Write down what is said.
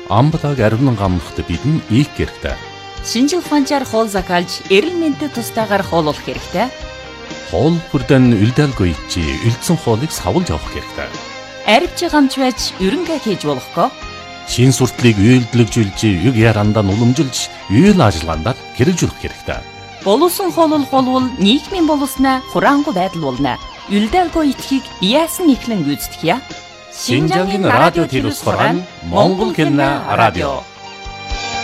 Амбалаг аривнан гамнахт бидэн их хэрэгтэй. Шинжил ухаанчаар хоол закалж, эрүүл мэндэд тустаагаар хооллох хэрэгтэй. Хоол бүрдэн үлдээлгүй чи үлдсэн хоолыг савлж авах хэрэгтэй. Аривч гамч байж ерөнгээ хийж болохгүй. Шин суртлыг үйлдэлжүүлж, юг ярандаа уламжилж, үйл ажиллагаанд хэрэгжүүлэх хэрэгтэй. Боловсон хооллол болвол нийгмийн боловснаа хураангуй байдал болно. Үлдээлгүй итгэхийг яасан ихлэн гүйцэтгэе. Шинжангийн радио телевиз хорон Монгол хэлний радио.